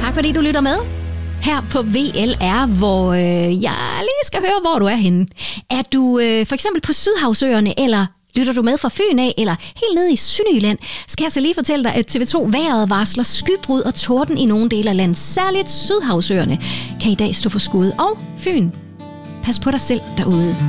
Tak fordi du lytter med her på VLR, hvor jeg lige skal høre, hvor du er henne. Er du for eksempel på Sydhavsøerne, eller lytter du med fra Fyn af, eller helt nede i Sønderjylland, skal jeg så lige fortælle dig, at TV2 vejret varsler skybrud og torden i nogle dele af landet. Særligt Sydhavsøerne kan i dag stå for skud. Og Fyn, pas på dig selv derude.